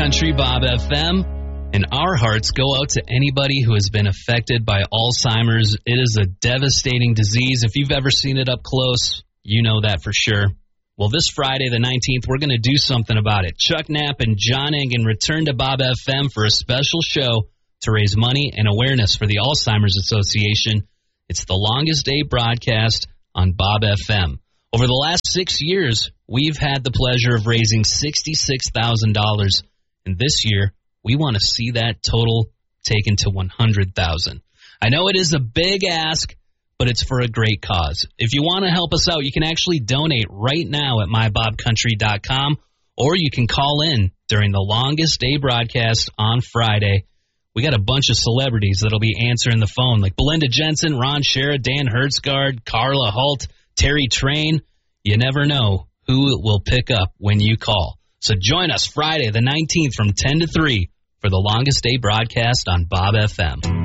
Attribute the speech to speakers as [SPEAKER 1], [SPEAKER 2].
[SPEAKER 1] Country, Bob FM, and our hearts go out to anybody who has been affected by Alzheimer's. It is a devastating disease. If you've ever seen it up close, you know that for sure. Well, this Friday, the 19th, we're going to do something about it. Chuck Knapp and John Engen return to Bob FM for a special show to raise money and awareness for the Alzheimer's Association. It's the longest day broadcast on Bob FM. Over the last 6 years, we've had the pleasure of raising $66,000, and this year, we want to see that total taken to $100,000. I know it is a big ask, but it's for a great cause. If you want to help us out, you can actually donate right now at mybobcountry.com, or you can call in during the longest day broadcast on Friday. We got a bunch of celebrities that'll be answering the phone, like Belinda Jensen, Ron Schara, Dan Hertzgaard, Carla Hult, Terry Train. You never know who it will pick up when you call. So join us Friday the 19th from 10 to 3 for the longest day broadcast on Bob FM.